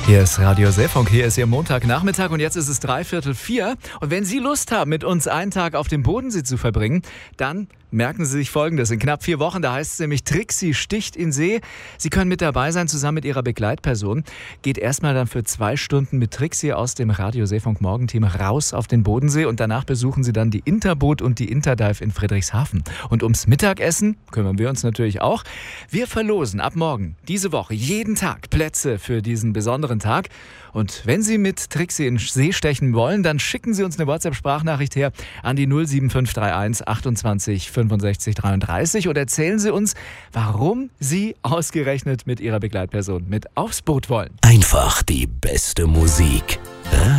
Hier ist Radio Seefunk, hier ist Ihr Montagnachmittag und jetzt ist es 3:45. Und wenn Sie Lust haben, mit uns einen Tag auf dem Bodensee zu verbringen, dann merken Sie sich Folgendes. In knapp 4 Wochen, da heißt es nämlich Trixie sticht in See. Sie können mit dabei sein, zusammen mit Ihrer Begleitperson. Geht erstmal dann für 2 Stunden mit Trixie aus dem Radio Seefunk Morgenteam raus auf den Bodensee und danach besuchen Sie dann die Interboot und die Interdive in Friedrichshafen. Und ums Mittagessen kümmern wir uns natürlich auch. Wir verlosen ab morgen, diese Woche, jeden Tag Plätze für diesen besonderen Tag. Und wenn Sie mit Trixie in See stechen wollen, dann schicken Sie uns eine WhatsApp-Sprachnachricht her an die 07531 28 65 33 und erzählen Sie uns, warum Sie ausgerechnet mit Ihrer Begleitperson mit aufs Boot wollen. Einfach die beste Musik.